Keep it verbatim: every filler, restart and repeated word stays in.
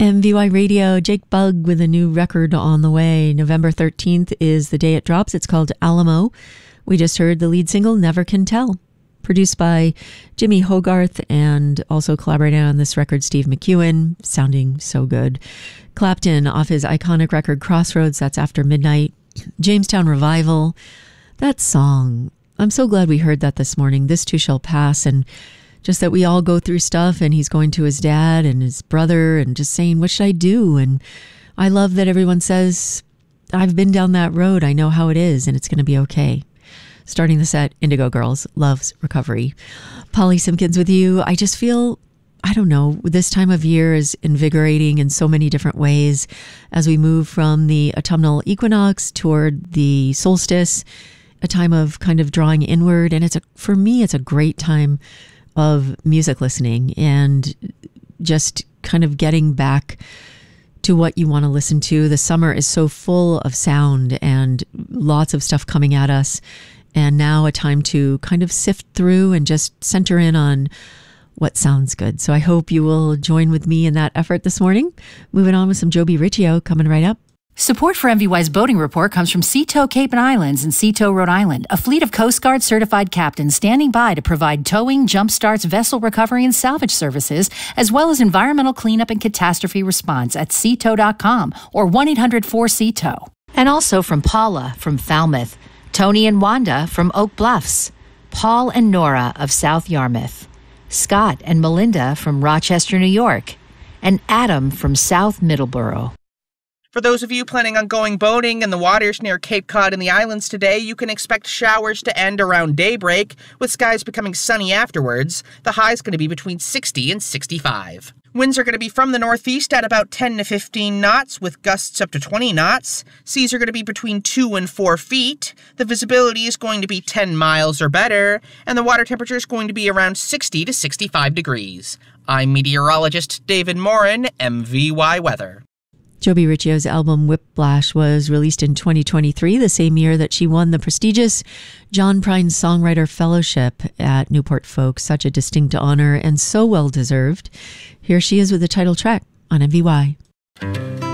M V Y Radio, Jake Bugg with a new record on the way. November thirteenth is the day it drops. It's called Alamo. We just heard the lead single, Never Can Tell. Produced by Jimmy Hogarth and also collaborating on this record, Steve McEwen, sounding so good. Clapton off his iconic record, Crossroads, that's After Midnight. Jamestown Revival, that song. I'm so glad we heard that this morning. This too shall pass, and just that we all go through stuff, and he's going to his dad and his brother and just saying, what should I do? And I love that everyone says, I've been down that road. I know how it is, and it's going to be okay. Starting the set, Indigo Girls, Love's Recovery. Polly Simpkins with you. I just feel, I don't know, this time of year is invigorating in so many different ways as we move from the autumnal equinox toward the solstice, a time of kind of drawing inward. And it's a, for me, it's a great time of music listening and just kind of getting back to what you want to listen to. The summer is so full of sound and lots of stuff coming at us. And now a time to kind of sift through and just center in on what sounds good. So I hope you will join with me in that effort this morning. Moving on with some Joby Riccio coming right up. Support for M V Y's boating report comes from Seatow Cape and Islands in Seatow, Rhode Island, a fleet of Coast Guard certified captains standing by to provide towing, jump starts, vessel recovery, and salvage services, as well as environmental cleanup and catastrophe response at seatow dot com or one eight hundred four C T O W. And also from Paula from Falmouth, Tony and Wanda from Oak Bluffs, Paul and Nora of South Yarmouth, Scott and Melinda from Rochester, New York, and Adam from South Middleborough. For those of you planning on going boating in the waters near Cape Cod and the islands today, you can expect showers to end around daybreak, with skies becoming sunny afterwards. The high is going to be between sixty and sixty-five. Winds are going to be from the northeast at about ten to fifteen knots, with gusts up to twenty knots. Seas are going to be between two and four feet. The visibility is going to be ten miles or better, and the water temperature is going to be around sixty to sixty-five degrees. I'm meteorologist David Morin, M V Y Weather. Joby Riccio's album Whiplash was released in twenty twenty-three, the same year that she won the prestigious John Prine Songwriter Fellowship at Newport Folk. Such a distinct honor and so well deserved. Here she is with the title track on M V Y.